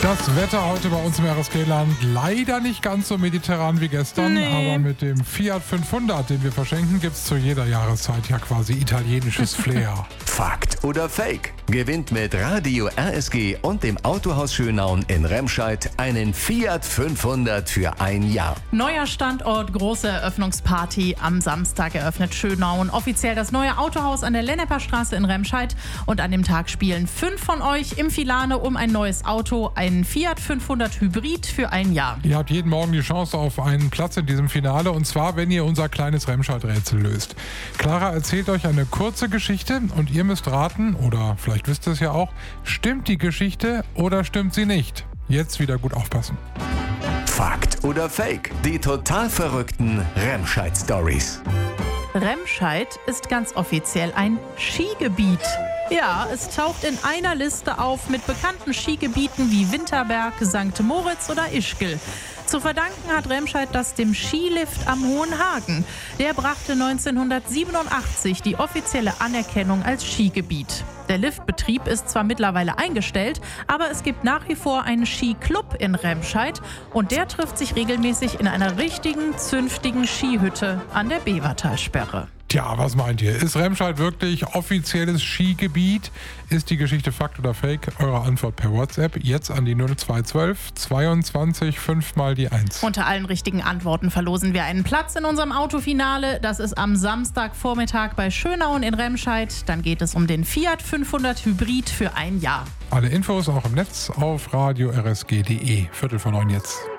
Das Wetter heute bei uns im RSG-Land leider nicht ganz so mediterran wie gestern, aber mit dem Fiat 500, den wir verschenken, gibt es zu jeder Jahreszeit ja quasi italienisches Flair. Fakt oder Fake? Gewinnt mit Radio RSG und dem Autohaus Schönaun in Remscheid einen Fiat 500 für ein Jahr. Neuer Standort, große Eröffnungsparty. Am Samstag eröffnet Schönaun offiziell das neue Autohaus an der Lennepperstraße in Remscheid. Und an dem Tag spielen 5 von euch im Filane um ein neues Auto, einen Fiat 500 Hybrid für ein Jahr. Ihr habt jeden Morgen die Chance auf einen Platz in diesem Finale, und zwar, wenn ihr unser kleines Remscheid-Rätsel löst. Clara erzählt euch eine kurze Geschichte und ihr müsst raten, oder vielleicht wisst ihr es ja auch, stimmt die Geschichte oder stimmt sie nicht? Jetzt wieder gut aufpassen. Fakt oder Fake? Die total verrückten Remscheid-Stories. Remscheid ist ganz offiziell ein Skigebiet. Ja, es taucht in einer Liste auf mit bekannten Skigebieten wie Winterberg, St. Moritz oder Ischgl. Zu verdanken hat Remscheid das dem Skilift am Hohenhagen. Der brachte 1987 die offizielle Anerkennung als Skigebiet. Der Liftbetrieb ist zwar mittlerweile eingestellt, aber es gibt nach wie vor einen Skiclub in Remscheid und der trifft sich regelmäßig in einer richtigen, zünftigen Skihütte an der Bevertalsperre. Tja, was meint ihr? Ist Remscheid wirklich offizielles Skigebiet? Ist die Geschichte Fakt oder Fake? Eure Antwort per WhatsApp jetzt an die 0212 22 5 mal die 1. Unter allen richtigen Antworten verlosen wir einen Platz in unserem Autofinale. Das ist am Samstagvormittag bei Schönaun in Remscheid. Dann geht es um den Fiat 500 Hybrid für ein Jahr. Alle Infos auch im Netz auf radio-rsg.de. 8:45 jetzt.